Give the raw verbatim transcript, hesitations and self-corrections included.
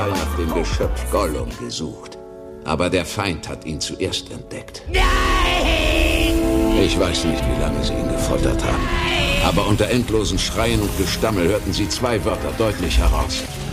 überall nach dem Geschöpf Gollum gesucht. Aber der Feind hat ihn zuerst entdeckt. Nein! Ich weiß nicht, wie lange sie ihn gefoltert haben. Aber unter endlosen Schreien und Gestammel hörten sie zwei Wörter deutlich heraus.